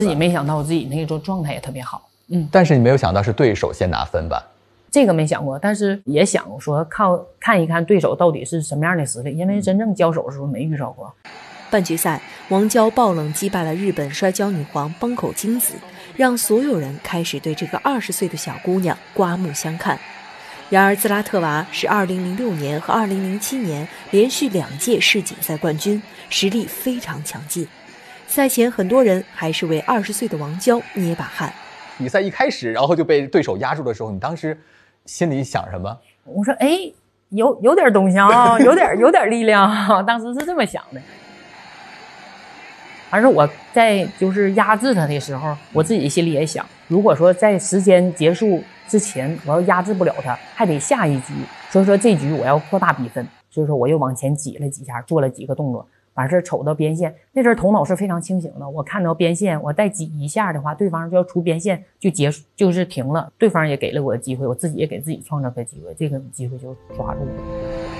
自己没想到自己那种状态也特别好。 但是你没有想到是对手先拿分吧？ 这个没想过，但是也想说看一看对手到底是什么样的实力，因为真正交手的时候没遇到过。 半决赛，王娇爆冷击败了日本摔跤女皇崩口京子，让所有人开始对这个20岁的小姑娘刮目相看。然而，兹拉特娃是2006年和2007年连续2届世锦赛冠军，实力非常强劲。赛前很多人还是为20岁的王娇捏把汗。 比赛一开始，然后就被对手压住的时候，你当时心里想什么？ 我说，有点东西啊，有点力量啊，当时是这么想的。而是我在就是压制他的时候，我自己心里也想，如果说在时间结束之前我要压制不了他，还得下一局，所以说这局我要扩大比分，所以说我又往前挤了几下，做了几个动作，完事瞅到边线，那阵头脑是非常清醒的，我看到边线，我再挤一下的话，对方就要出边线就结束，就是停了，对方也给了我机会，我自己也给自己创造个机会，这个机会就抓住了。